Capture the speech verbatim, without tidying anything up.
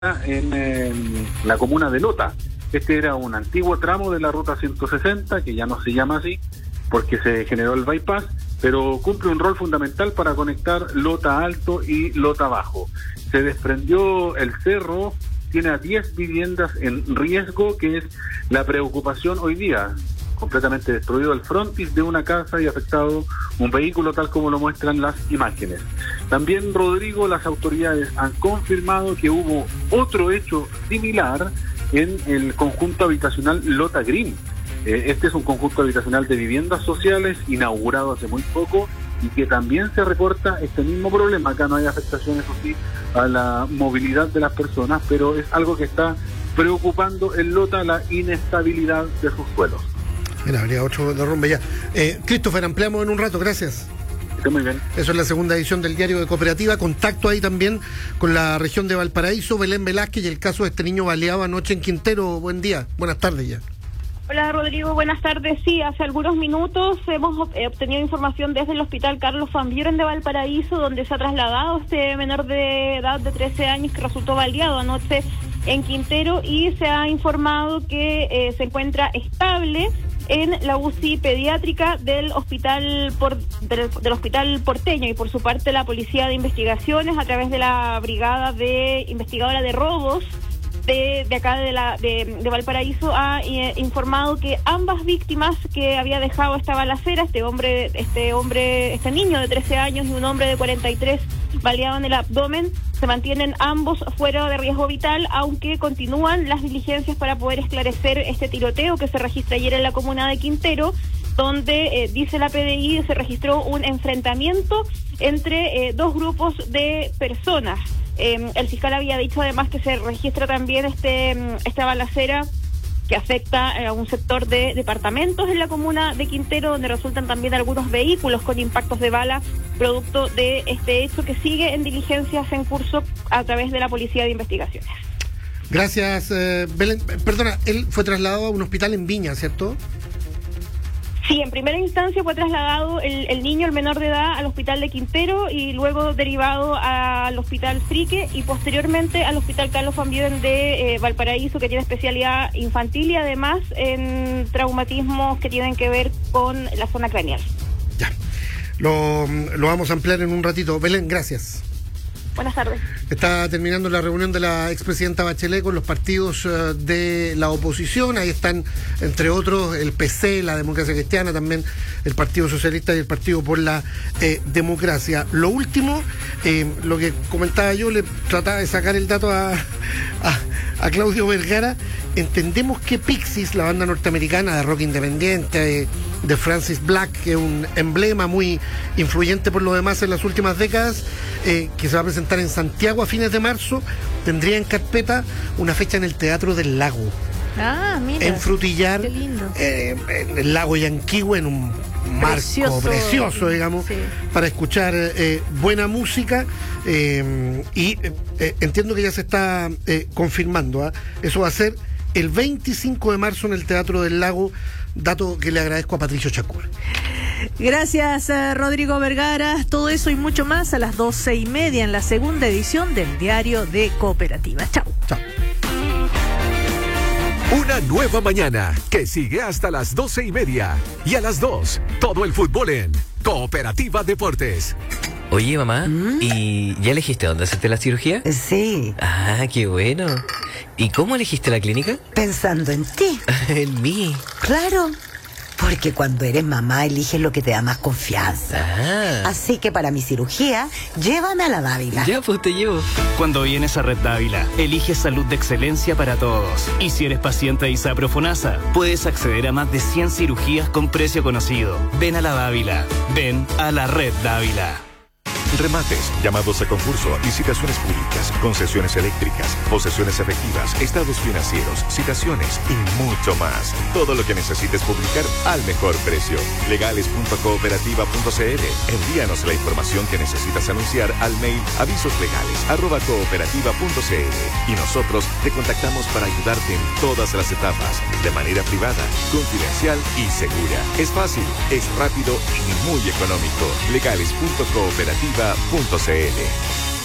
en, en la comuna de Lota. Este era un antiguo tramo de la ruta ciento sesenta, que ya no se llama así porque se generó el bypass, pero cumple un rol fundamental para conectar Lota Alto y Lota Bajo. Se desprendió el cerro, tiene a diez viviendas en riesgo, que es la preocupación hoy día. Completamente destruido el frontis de una casa y afectado un vehículo, tal como lo muestran las imágenes. También, Rodrigo, las autoridades han confirmado que hubo otro hecho similar en el conjunto habitacional Lota Green. Eh, este es un conjunto habitacional de viviendas sociales inaugurado hace muy poco y que también se reporta este mismo problema. Acá no hay afectaciones, eso sí, a la movilidad de las personas, pero es algo que está preocupando en Lota, la inestabilidad de sus suelos. Mira, habría otro derrumbe ya. Eh, Christopher, ampliamos en un rato, gracias. Está muy bien. Eso es la segunda edición del Diario de Cooperativa. Contacto ahí también con la región de Valparaíso, Belén Velázquez, y el caso de este niño baleado anoche en Quintero. Buen día, buenas tardes ya. Hola Rodrigo, buenas tardes. Sí, hace algunos minutos hemos obtenido información desde el Hospital Carlos Van Buren de Valparaíso, donde se ha trasladado este menor de edad de trece años que resultó baleado anoche en Quintero, y se ha informado que eh, se encuentra estable en la U C I pediátrica del hospital por, del, del hospital porteño. Y por su parte, la Policía de Investigaciones, a través de la Brigada de Investigadora de Robos de, de acá de, la, de, de Valparaíso, ha eh, informado que ambas víctimas que había dejado esta balacera, este hombre, este hombre, este niño de trece años y un hombre de cuarenta y tres baleado en el abdomen, se mantienen ambos fuera de riesgo vital, aunque continúan las diligencias para poder esclarecer este tiroteo que se registra ayer en la comuna de Quintero, donde, eh, dice la P D I, se registró un enfrentamiento entre eh, dos grupos de personas. Eh, el fiscal había dicho además que se registra también este esta balacera que afecta a un sector de departamentos en la comuna de Quintero, donde resultan también algunos vehículos con impactos de bala, producto de este hecho que sigue en diligencias en curso a través de la Policía de Investigaciones. Gracias, eh, Belén. Perdona, él fue trasladado a un hospital en Viña, ¿cierto? Sí, en primera instancia fue trasladado el, el niño, el menor de edad, al hospital de Quintero y luego derivado al hospital Frique y posteriormente al hospital Carlos Van Buren de eh, Valparaíso, que tiene especialidad infantil y además en traumatismos que tienen que ver con la zona craneal. Ya, lo, lo vamos a ampliar en un ratito. Belén, gracias. Buenas tardes. Está terminando la reunión de la expresidenta Bachelet con los partidos uh, de la oposición. Ahí están, entre otros, el P C, la Democracia Cristiana, también el Partido Socialista y el Partido por la eh, Democracia. Lo último, eh, lo que comentaba yo, le trataba de sacar el dato a, a, a Claudio Vergara. Entendemos que Pixies, la banda norteamericana de rock independiente, eh, de Francis Black, que es un emblema muy influyente por lo demás en las últimas décadas, eh, que se va a presentar en Santiago a fines de marzo, tendría en carpeta una fecha en el Teatro del Lago. Ah, mira. En Frutillar, qué lindo. Eh, en el lago Yanquihue, en un marco precioso, precioso digamos, sí, para escuchar eh, buena música. Eh, y eh, entiendo que ya se está eh, confirmando. ¿eh? Eso va a ser el veinticinco de marzo en el Teatro del Lago, dato que le agradezco a Patricio Chacúa. Gracias, eh, Rodrigo Vergara. Todo eso y mucho más a las doce y media en la segunda edición del Diario de Cooperativa. Chao. Chao. Una nueva mañana que sigue hasta las doce y media. Y a las dos, todo el fútbol en Cooperativa Deportes. Oye, mamá, ¿Mm? ¿y ya elegiste dónde hacerte la cirugía? Sí. Ah, qué bueno. ¿Y cómo elegiste la clínica? Pensando en ti. ¿En mí? Claro, porque cuando eres mamá eliges lo que te da más confianza. Ah. Así que para mi cirugía, llévame a la Dávila. Ya, pues te llevo. Cuando vienes a Red Dávila, eliges salud de excelencia para todos. Y si eres paciente de Isapro Fonasa, puedes acceder a más de cien cirugías con precio conocido. Ven a la Dávila. Ven a la Red Dávila. Remates, llamados a concurso, licitaciones públicas, concesiones eléctricas, posesiones efectivas, estados financieros, citaciones y mucho más. Todo lo que necesites publicar al mejor precio. legales punto cooperativa punto c l. Envíanos la información que necesitas anunciar al mail avisoslegales arroba cooperativa punto c l y nosotros te contactamos para ayudarte en todas las etapas, de manera privada, confidencial y segura. Es fácil, es rápido y muy económico. legales punto cooperativa punto c l.